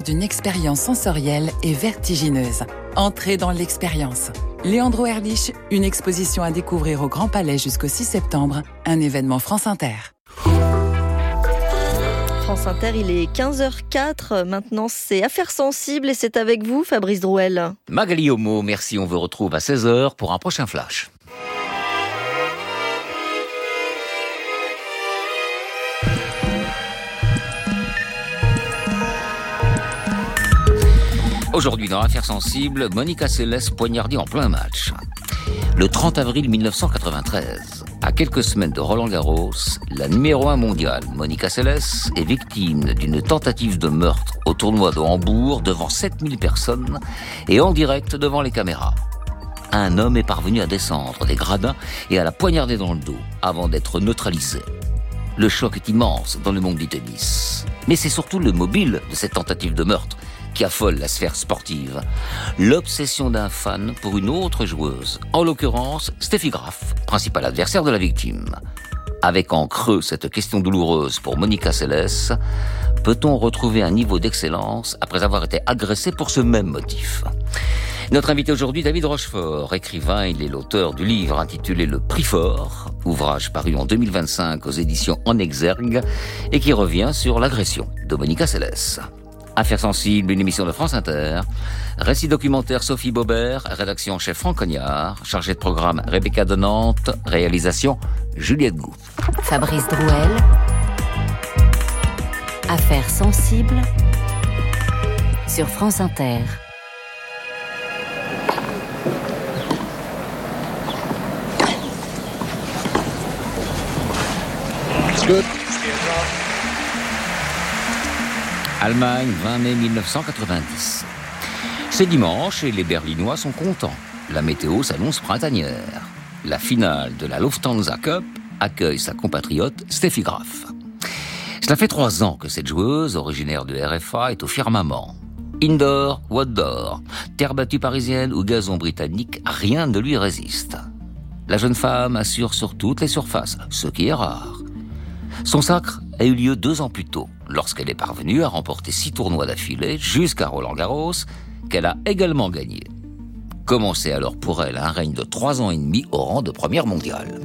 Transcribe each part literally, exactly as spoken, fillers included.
d'une expérience sensorielle et vertigineuse. Entrez dans l'expérience. Leandro Erlich, une exposition à découvrir au Grand Palais jusqu'au six septembre, un événement France Inter. France Inter, il est quinze heures quatre. Maintenant, c'est Affaires sensibles et c'est avec vous, Fabrice Drouel. Magali Homo, merci. On vous retrouve à seize heures pour un prochain flash. Aujourd'hui, dans Affaires sensibles, Monica Seles poignardée en plein match. Le trente avril mille neuf cent quatre-vingt-treize, à quelques semaines de Roland-Garros, la numéro un mondiale, Monica Seles, est victime d'une tentative de meurtre au tournoi de Hambourg devant sept mille personnes et en direct devant les caméras. Un homme est parvenu à descendre des gradins et à la poignarder dans le dos avant d'être neutralisé. Le choc est immense dans le monde du tennis. Mais c'est surtout le mobile de cette tentative de meurtre qui affole la sphère sportive. L'obsession d'un fan pour une autre joueuse, en l'occurrence Steffi Graf, principal adversaire de la victime. Avec en creux cette question douloureuse pour Monica Seles, peut-on retrouver un niveau d'excellence après avoir été agressé pour ce même motif ? Notre invité aujourd'hui, David Rochefort, écrivain, il est l'auteur du livre intitulé Le Prix Fort, ouvrage paru en deux mille vingt-cinq aux éditions En Exergue et qui revient sur l'agression de Monica Seles. Affaires sensibles, une émission de France Inter. Récit documentaire Sophie Baubert, rédaction chef Franck Cognard, chargé de programme Rebecca de Nantes, réalisation Juliette Gou. Fabrice Drouel. Affaires sensibles sur France Inter. Good. Allemagne, vingt mai mille neuf cent quatre-vingt-dix. C'est dimanche et les Berlinois sont contents. La météo s'annonce printanière. La finale de la Lufthansa Cup accueille sa compatriote Steffi Graf. Cela fait trois ans que cette joueuse, originaire de R F A, est au firmament. Indoor ou outdoor, terre battue parisienne ou gazon britannique, rien ne lui résiste. La jeune femme assure sur toutes les surfaces, ce qui est rare. Son sacre a eu lieu deux ans plus tôt, lorsqu'elle est parvenue à remporter six tournois d'affilée jusqu'à Roland-Garros, qu'elle a également gagné. Commençait alors pour elle un règne de trois ans et demi au rang de première mondiale.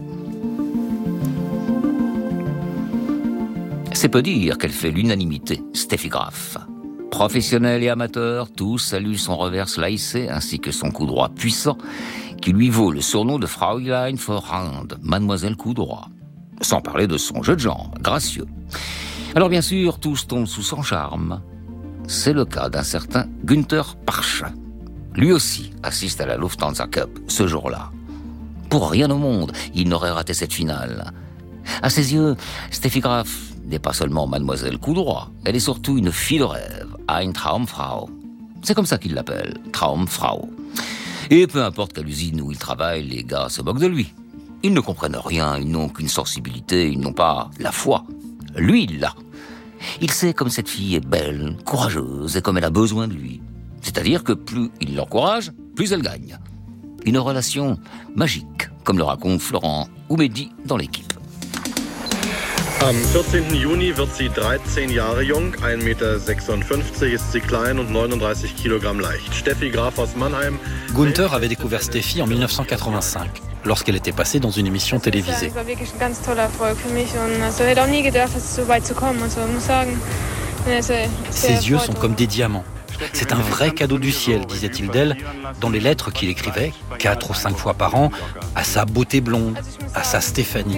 C'est peu dire qu'elle fait l'unanimité, Steffi Graf. Professionnelle et amateur, tous saluent son revers slicé ainsi que son coup droit puissant, qui lui vaut le surnom de Fräulein Vorhand, Mademoiselle coup droit. Sans parler de son jeu de jambes, gracieux. Alors bien sûr, tous tombent sous son charme. C'est le cas d'un certain Günther Parche. Lui aussi assiste à la Lufthansa Cup ce jour-là. Pour rien au monde, il n'aurait raté cette finale. À ses yeux, Steffi Graf n'est pas seulement Mademoiselle coup droit, elle est surtout une fille de rêve, eine Traumfrau. C'est comme ça qu'il l'appelle, Traumfrau. Et peu importe quelle usine où il travaille, les gars se moquent de lui. Ils ne comprennent rien, ils n'ont qu'une sensibilité, ils n'ont pas la foi. Lui, il l'a. Il sait comme cette fille est belle, courageuse et comme elle a besoin de lui. C'est-à-dire que plus il l'encourage, plus elle gagne. Une relation magique, comme le raconte Florent Oumedi dans l'équipe. Am vierzehnten Juni wird sie dreizehn Jahre jung, ein Meter sechsundfünfzig ist sie klein und neununddreißig Kilogramm leicht. Steffi Graf aus Mannheim. Gunther avait découvert Steffi en dix-neuf cent quatre-vingt-cinq, lorsqu'elle était passée dans une émission télévisée. Das war wirklich ein ganz toller Erfolg für mich und also hätte auch nie gedacht, dass es so weit zu kommen. Also muss sagen, ses yeux sont comme des diamants. C'est un vrai cadeau du ciel, disait-il d'elle, dans les lettres qu'il écrivait, quatre ou cinq fois par an, à sa beauté blonde, à sa Stéphanie.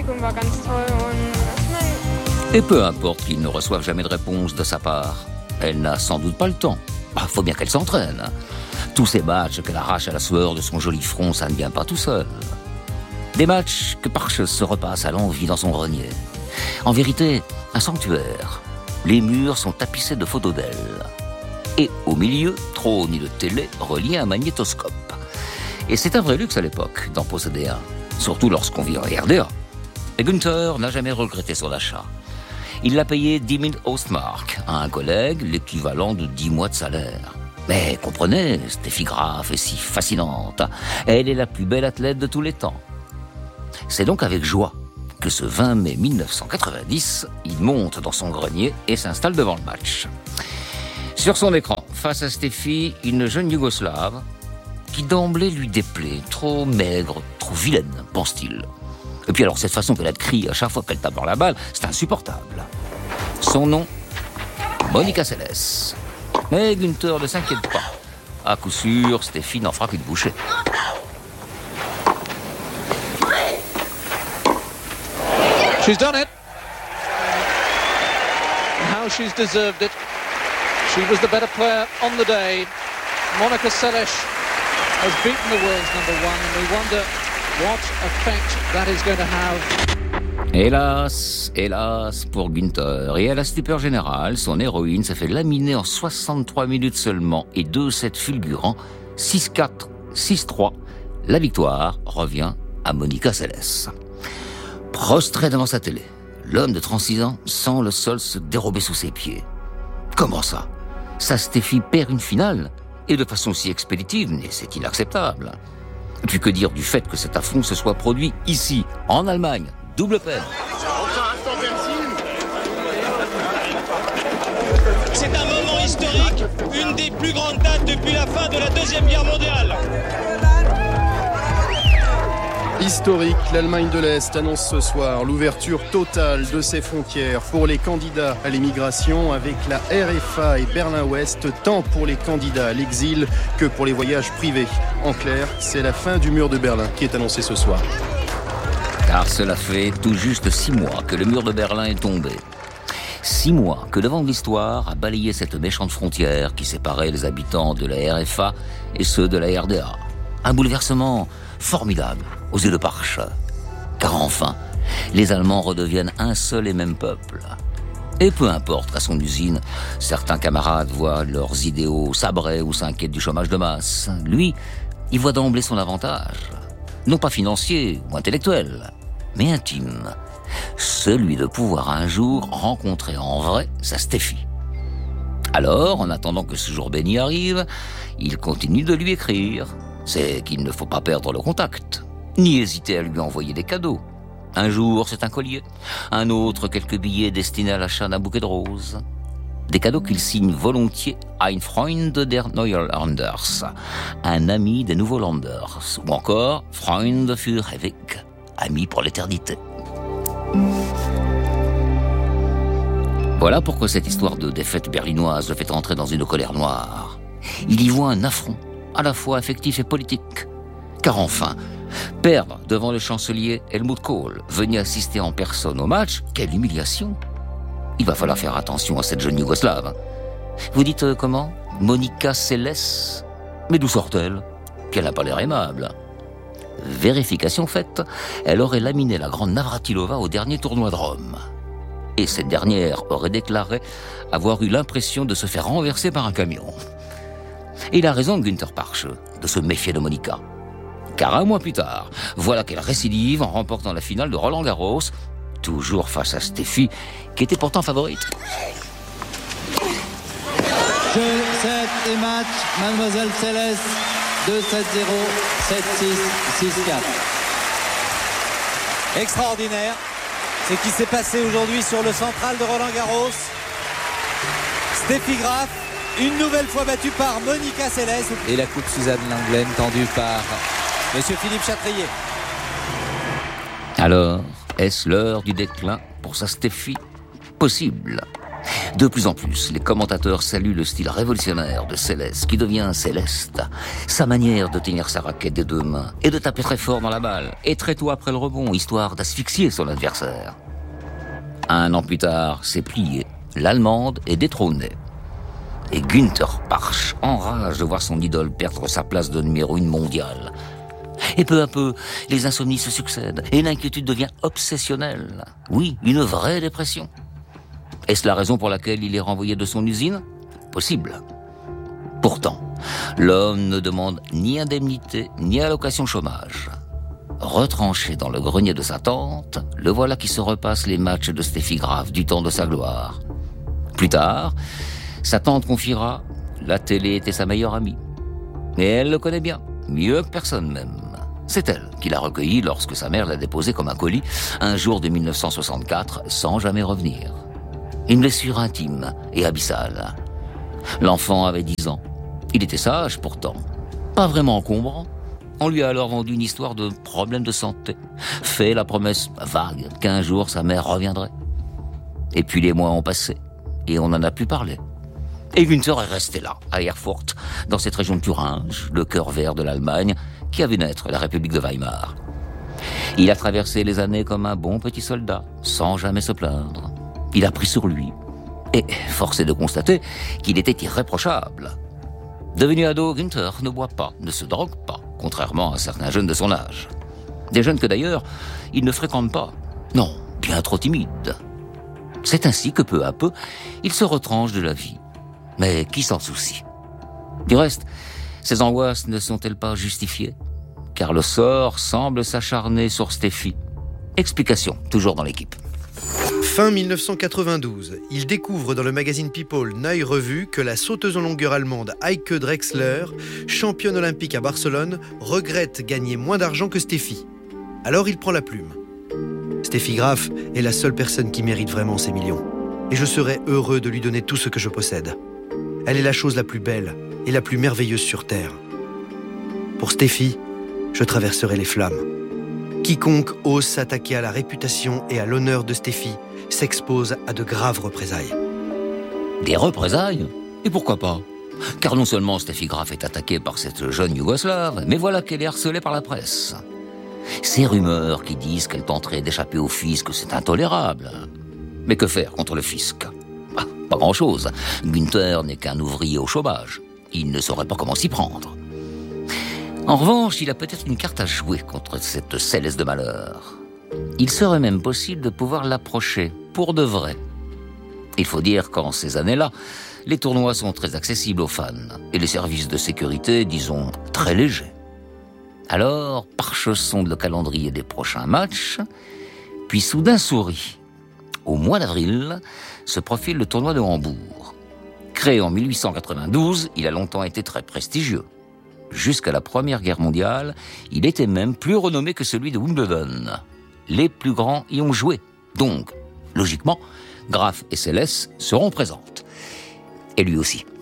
Et peu importe qu'il ne reçoive jamais de réponse de sa part, elle n'a sans doute pas le temps. Bah, faut bien qu'elle s'entraîne. Tous ces matchs qu'elle arrache à la sueur de son joli front, ça ne vient pas tout seul. Des matchs que Parche se repasse à l'envi dans son grenier. En vérité, un sanctuaire. Les murs sont tapissés de photos d'elle. Et au milieu, trône une télé reliée à un magnétoscope. Et c'est un vrai luxe à l'époque d'en posséder un, surtout lorsqu'on vit en R D A. Et Günther n'a jamais regretté son achat. Il l'a payé dix mille Ostmark à un collègue, l'équivalent de dix mois de salaire. Mais comprenez, Steffi Graf est si fascinante. Elle est la plus belle athlète de tous les temps. C'est donc avec joie que ce vingt mai mille neuf cent quatre-vingt-dix, il monte dans son grenier et s'installe devant le match. Sur son écran, face à Steffi, une jeune Yougoslave qui d'emblée lui déplaît, trop maigre, trop vilaine, pense-t-il. Et puis alors cette façon qu'elle a de crier à chaque fois qu'elle tape dans la balle, c'est insupportable. Son nom, Monica Seles. Mais Günther ne s'inquiète pas. À coup sûr, Steffi n'en fera qu'une bouchée. She's done it. And how she's deserved it. She was the better player on the day. Monica Seles has beaten the world's number one, and we wonder what effect that is going to have. Hélas, hélas pour Günther. Et à la stupeur générale, son héroïne s'est fait laminer en soixante-trois minutes seulement et deux sets fulgurants, six quatre, six trois. La victoire revient à Monica Seles. Prostré devant sa télé, l'homme de trente-six ans sent le sol se dérober sous ses pieds. Comment ça ? Sa Steffi perd une finale, et de façon si expéditive, mais c'est inacceptable. Et puis que dire du fait que cet affront se soit produit ici, en Allemagne, double peine. C'est un moment historique, une des plus grandes dates depuis la fin de la Deuxième Guerre mondiale. Historique, l'Allemagne de l'Est annonce ce soir l'ouverture totale de ses frontières pour les candidats à l'émigration avec la R F A et Berlin-Ouest, tant pour les candidats à l'exil que pour les voyages privés. En clair, c'est la fin du mur de Berlin qui est annoncée ce soir. Car cela fait tout juste six mois que le mur de Berlin est tombé. Six mois que le vent de l'histoire a balayé cette méchante frontière qui séparait les habitants de la R F A et ceux de la R D A. Un bouleversement formidable aux yeux de Parche. Car enfin, les Allemands redeviennent un seul et même peuple. Et peu importe qu'à son usine, certains camarades voient leurs idéaux sabrés ou s'inquiètent du chômage de masse. Lui, il voit d'emblée son avantage. Non pas financier ou intellectuel, mais intime. Celui de pouvoir un jour rencontrer en vrai sa Steffi. Alors, en attendant que ce jour béni arrive, il continue de lui écrire. C'est qu'il ne faut pas perdre le contact, ni hésiter à lui envoyer des cadeaux. Un jour, c'est un collier, un autre, quelques billets destinés à l'achat d'un bouquet de roses. Des cadeaux qu'il signe volontiers Ein Freund der Neulanders, un ami des Nouveaux Landers, ou encore Freund für ewig, ami pour l'éternité. Voilà pourquoi cette histoire de défaite berlinoise le fait entrer dans une colère noire. Il y voit un affront, à la fois affectif et politique. Car enfin, perdre devant le chancelier Helmut Kohl, venir assister en personne au match, quelle humiliation! Il va falloir faire attention à cette jeune Yougoslave. Vous dites euh, comment ? Monica Seles ? Mais d'où sort-elle ? Qu'elle n'a pas l'air aimable. Vérification faite, elle aurait laminé la grande Navratilova au dernier tournoi de Rome. Et cette dernière aurait déclaré avoir eu l'impression de se faire renverser par un camion. Et il a raison, Günther Parche, de se méfier de Monica. Car un mois plus tard, voilà qu'elle récidive en remportant la finale de Roland Garros, toujours face à Steffi, qui était pourtant favorite. Jeu, set et match, Mademoiselle Seles, deux sept zéro, sept six, six quatre. Extraordinaire, c'est ce qui s'est passé aujourd'hui sur le central de Roland Garros. Steffi Graf, une nouvelle fois battue par Monica Seles. Et la coupe Suzanne Lenglen tendue par Monsieur Philippe Chatrier. Alors, est-ce l'heure du déclin pour sa Steffi ? Possible. De plus en plus, les commentateurs saluent le style révolutionnaire de Seles, qui devient céleste. Sa manière de tenir sa raquette des deux mains et de taper très fort dans la balle, et très tôt après le rebond, histoire d'asphyxier son adversaire. Un an plus tard, c'est plié. L'Allemande est détrônée. Et Günther Parche enrage de voir son idole perdre sa place de numéro une mondiale. Et peu à peu, les insomnies se succèdent et l'inquiétude devient obsessionnelle. Oui, une vraie dépression. Est-ce la raison pour laquelle il est renvoyé de son usine ? Possible. Pourtant, l'homme ne demande ni indemnité ni allocation chômage. Retranché dans le grenier de sa tante, le voilà qui se repasse les matchs de Steffi Graf du temps de sa gloire. Plus tard, sa tante confiera, la télé était sa meilleure amie. Et elle le connaît bien, mieux que personne même. C'est elle qui l'a recueilli lorsque sa mère l'a déposé comme un colis un jour de mille neuf cent soixante-quatre sans jamais revenir. Une blessure intime et abyssale. L'enfant avait dix ans. Il était sage pourtant, pas vraiment encombrant. On lui a alors vendu une histoire de problème de santé, fait la promesse vague qu'un jour sa mère reviendrait. Et puis les mois ont passé, et on n'en a plus parlé. Et Günther est resté là, à Erfurt, dans cette région de Thuringe, le cœur vert de l'Allemagne, qui a vu naître la République de Weimar. Il a traversé les années comme un bon petit soldat, sans jamais se plaindre. Il a pris sur lui, et force est de constater qu'il était irréprochable. Devenu ado, Günther ne boit pas, ne se drogue pas, contrairement à certains jeunes de son âge. Des jeunes que d'ailleurs, il ne fréquente pas. Non, bien trop timide. C'est ainsi que peu à peu, il se retranche de la vie. Mais qui s'en soucie? Du reste, ces angoisses ne sont-elles pas justifiées? Car le sort semble s'acharner sur Steffi. Explication, toujours dans l'équipe. Fin dix-neuf cent quatre-vingt-douze, il découvre dans le magazine People Neue Revue que la sauteuse en longueur allemande Heike Drexler, championne olympique à Barcelone, regrette gagner moins d'argent que Steffi. Alors il prend la plume. Steffi Graf est la seule personne qui mérite vraiment ces millions. Et je serais heureux de lui donner tout ce que je possède. Elle est la chose la plus belle et la plus merveilleuse sur Terre. Pour Steffi, je traverserai les flammes. Quiconque ose s'attaquer à la réputation et à l'honneur de Steffi s'expose à de graves représailles. Des représailles? Et pourquoi pas? Car non seulement Steffi Graf est attaquée par cette jeune Yougoslave, mais voilà qu'elle est harcelée par la presse. Ces rumeurs qui disent qu'elle tenterait d'échapper au fisc, c'est intolérable. Mais que faire contre le fisc? ah, Pas grand-chose. Günther n'est qu'un ouvrier au chômage. Il ne saurait pas comment s'y prendre. En revanche, il a peut-être une carte à jouer contre cette Céleste de malheur. Il serait même possible de pouvoir l'approcher, pour de vrai. Il faut dire qu'en ces années-là, les tournois sont très accessibles aux fans, et les services de sécurité, disons, très légers. Alors, parchessons le calendrier des prochains matchs, puis soudain souris. Au mois d'avril, se profile le tournoi de Hambourg. Créé en mille huit cent quatre-vingt-douze, il a longtemps été très prestigieux. Jusqu'à la Première Guerre mondiale, il était même plus renommé que celui de Wimbledon. Les plus grands y ont joué. Donc, logiquement, Graf et Seles seront présentes. Et lui aussi.